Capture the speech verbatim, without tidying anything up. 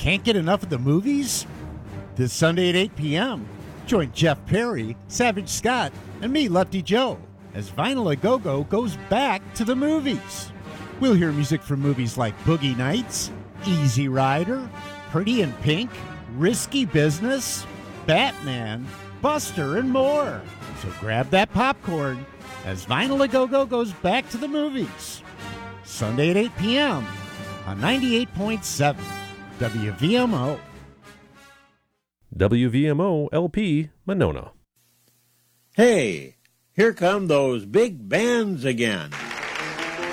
Can't get enough of the movies? This Sunday at eight p.m., join Jeff Perry, Savage Scott, and me, Lefty Joe, as Vinyl A Go-Go goes back to the movies. We'll hear music from movies like Boogie Nights, Easy Rider, Pretty in Pink, Risky Business, Batman, Buster, and more. So grab that popcorn as Vinyl A Go-Go goes back to the movies. Sunday at eight p.m. on ninety-eight point seven W V M O. W V M O L P Monona. Hey, here come those big bands again.